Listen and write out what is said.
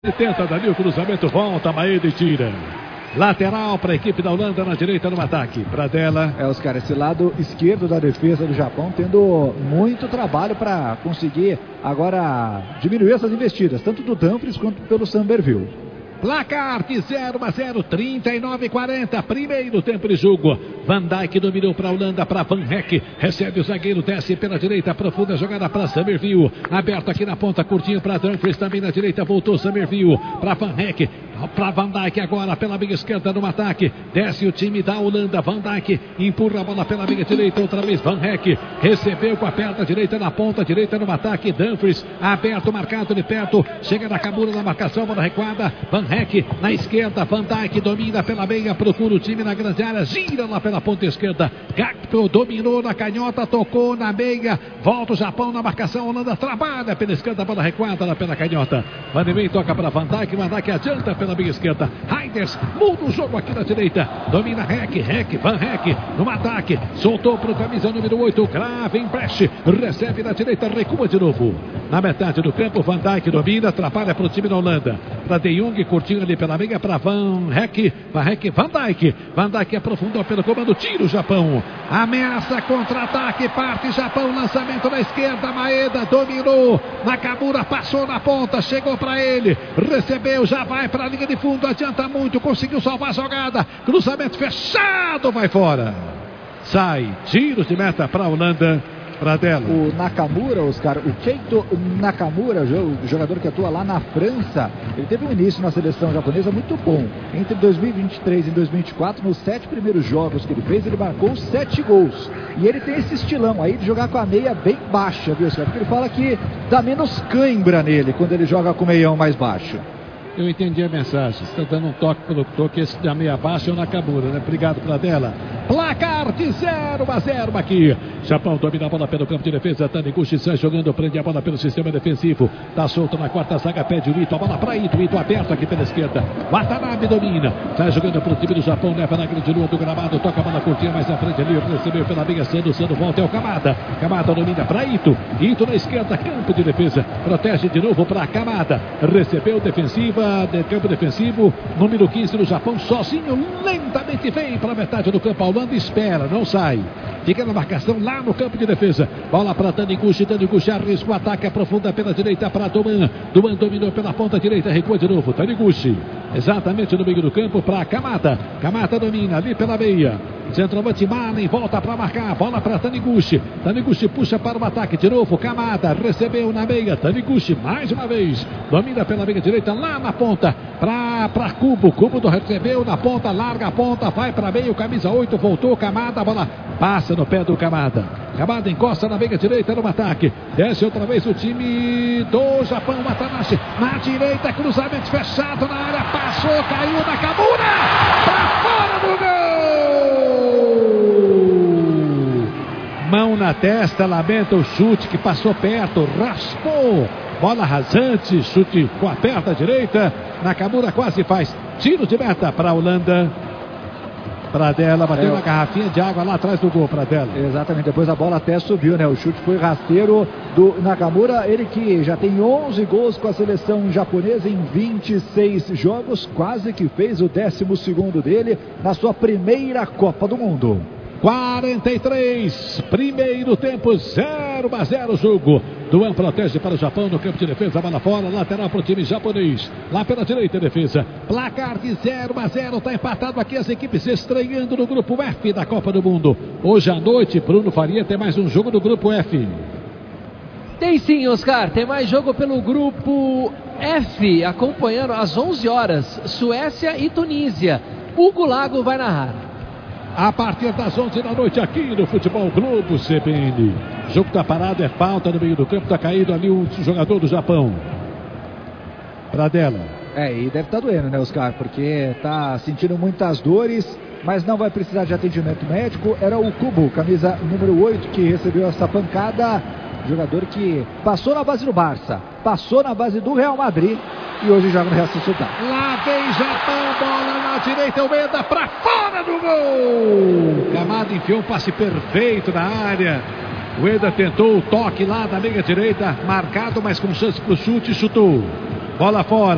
Ele tenta dali o cruzamento, volta, Maeda e tira. Lateral para a equipe da Holanda na direita no ataque. Pradella. Oscar, esse lado esquerdo da defesa do Japão tendo muito trabalho para conseguir agora diminuir essas investidas, tanto do Dumfries quanto pelo Summerville. Placar de 0-0, 39-40, primeiro tempo de jogo. Van Dijk dominou para a Holanda, para Van Heck, recebe o zagueiro, desce pela direita, profunda jogada para Summerville, aberto aqui na ponta, curtinho para Dumfries, também na direita, voltou Summerville, para Van Heck, para Van Dijk agora, pela meia esquerda no ataque, desce o time da Holanda, Van Dijk, empurra a bola pela meia direita, outra vez Van Heck, recebeu com a perna direita na ponta direita no ataque, Dumfries, aberto, marcado de perto, chega na Nakamura na marcação, bola recuada, Van Heck na esquerda, Van Dijk domina pela meia, procura o time na grande área, gira lá pela ponta esquerda, Gakpo dominou na canhota, tocou na meia, volta o Japão na marcação, Holanda trabalha pela esquerda, bola recuada lá pela canhota, Van de Ven toca para Van Dijk adianta pela meia esquerda, Reinders muda o jogo aqui na direita, domina Heck, Van Heck no ataque, soltou para o camisa número 8, Gravenberch, recebe na direita, recua de novo, na metade do campo, Van Dijk domina, atrapalha para o time da Holanda, para De Jong, curtinho ali pela meia, para Van Dijk aprofundou pelo comando, tira o Japão, ameaça, contra-ataque, parte Japão, lançamento na esquerda, Maeda dominou, Nakamura passou na ponta, chegou para ele, recebeu, já vai para a linha de fundo, adianta muito, conseguiu salvar a jogada, cruzamento fechado, vai fora, sai, tiros de meta para a Holanda. Pradella. O Nakamura, Oscar, o Keito Nakamura, o jogador que atua lá na França, ele teve um início na seleção japonesa muito bom. Entre 2023 e 2024, nos 7 primeiros jogos que ele fez, ele marcou 7 gols. E ele tem esse estilão aí de jogar com a meia bem baixa, viu, Oscar? Porque ele fala que dá menos cãibra nele quando ele joga com o meião mais baixo. Eu entendi a mensagem. Você está dando um toque pelo toque, esse da meia baixa é o Nakamura, né? Obrigado, Pradella. Placar de 0-0 aqui. Japão domina a bola pelo campo de defesa. Taniguchi sai jogando, prende a bola pelo sistema defensivo. Tá solto na quarta zaga, pede o Ito. A bola para Ito. Ito aberto aqui pela esquerda. Watanabe domina. Sai jogando para o time do Japão. Leva na grande lua do gramado. Toca a bola curtinha mais à frente ali. Recebeu pela meia. Sando volta. É o Kamada. Kamada domina para Ito. Ito na esquerda. Campo de defesa. Protege de novo para Kamada. Recebeu defensiva. De campo defensivo. Número 15 do Japão. Sozinho. Lentamente vem para a metade do campo. A Holanda espera. Não sai. Fica na marcação lá no campo de defesa. Bola para Taniguchi. Taniguchi arrisca o ataque. Aprofunda pela direita para Duman. Duman dominou pela ponta direita. Recua de novo. Taniguchi. Exatamente no meio do campo para Kamada. Kamada domina ali pela meia. Centroavante Malen volta para marcar. Bola para Taniguchi. Taniguchi puxa para o ataque de novo. Kamada recebeu na meia. Taniguchi mais uma vez. Domina pela meia direita lá na ponta. Para Kubo. Kubo recebeu na ponta. Larga a ponta. Vai para meio. Camisa 8. Voltou. Kamada. A bola passa no pé do Kamada. Kamada encosta na meia direita no ataque. Desce outra vez o time do Japão. Watanabe na direita. Cruzamento fechado na área. Passou. Caiu na Nakamura. Para fora do gol. Mão na testa, lamenta o chute que passou perto, raspou, bola rasante, chute com a perna direita, Nakamura quase faz tiro de meta para a Holanda. Pradella bateu na garrafinha de água lá atrás do gol, Pradella. Exatamente, depois a bola até subiu, né? O chute foi rasteiro do Nakamura, ele que já tem 11 gols com a seleção japonesa em 26 jogos, quase que fez o 12º dele na sua primeira Copa do Mundo. 43, primeiro tempo, 0-0 jogo. Duan protege para o Japão no campo de defesa, bola fora, lateral para o time japonês. Lá pela direita, defesa. Placar de 0-0, está empatado aqui as equipes estreando no grupo F da Copa do Mundo. Hoje à noite, Bruno Faria tem mais um jogo do grupo F. Tem sim, Oscar, tem mais jogo pelo grupo F, acompanhando às 11 horas, Suécia e Tunísia. Hugo Lago vai narrar. A partir das 11 da noite aqui no Futebol Globo CBN. O jogo está parado, é falta no meio do campo, está caído ali um jogador do Japão. Pradella. E deve estar doendo, né, Oscar? Porque está sentindo muitas dores, mas não vai precisar de atendimento médico. Era o Kubo, camisa número 8, que recebeu essa pancada. Jogador que passou na base do Barça, passou na base do Real Madrid e hoje joga no Real Sociedad. Lá vem Japão, bola na direita, o Ueda para fora do gol. Kamada enfiou um passe perfeito na área. O Ueda tentou o toque lá da meia direita, marcado, mas com chance para o chute, chutou. Bola fora.